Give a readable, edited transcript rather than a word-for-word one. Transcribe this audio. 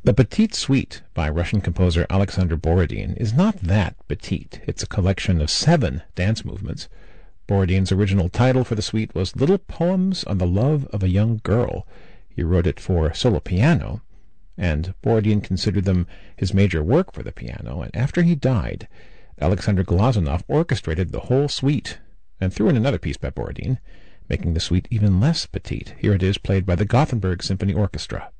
The Petite Suite by Russian composer Alexander Borodin is not that petite. It's a collection of 7 dance movements. Borodin's original title for the suite was Little Poems on the Love of a Young Girl. He wrote it for solo piano, and Borodin considered them his major work for the piano, and after he died, Alexander Glazunov orchestrated the whole suite and threw in another piece by Borodin, making the suite even less petite. Here it is, played by the Gothenburg Symphony Orchestra.